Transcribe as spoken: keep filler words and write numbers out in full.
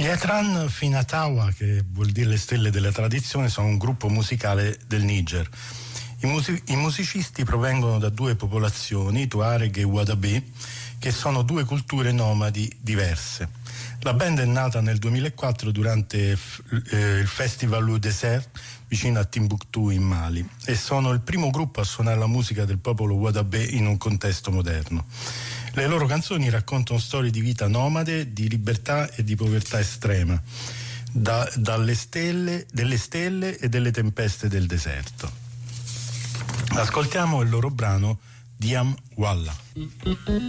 Gli Atran Finatawa, che vuol dire le stelle della tradizione, sono un gruppo musicale del Niger. I, music- i musicisti provengono da due popolazioni, Tuareg e Wadabe, che sono due culture nomadi diverse. La band è nata nel duemilaquattro durante eh, il Festival au Désert vicino a Timbuktu in Mali, e sono il primo gruppo a suonare la musica del popolo Wadabe in un contesto moderno. Le loro canzoni raccontano storie di vita nomade, di libertà e di povertà estrema, da, dalle stelle, delle stelle e delle tempeste del deserto. Ascoltiamo il loro brano Diam Walla.